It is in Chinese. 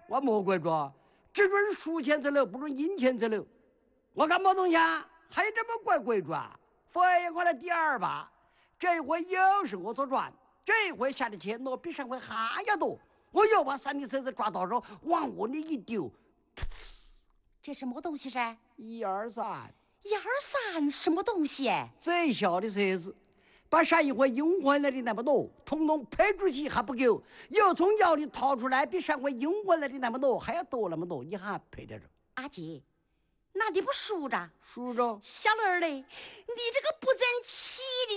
我莫怪着，只准输钱走路，不准赢钱走路。我看莫东下还这么怪规矩啊！佛爷我来第二把，这回又是我做转，这回下的钱多比上回还要多。我又把三弟车子抓到手，往窝里一丢，噗呲！ 这什么东西噻 ？1、2、3，1、 2、3什么东西？ 最小的车子，把上一回赢回来的那么多，统统赔出去还不够，又从窑里掏出来，比上回赢回来的那么多还要多那么多，你还赔得着？ 阿姐，那你不数着？ 数着。 小儿嘞，你这个不争气的！